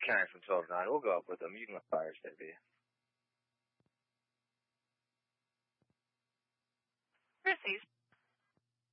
Carrying from 12 to 9. We'll go up with them. You can let fire stay be. Chrissy's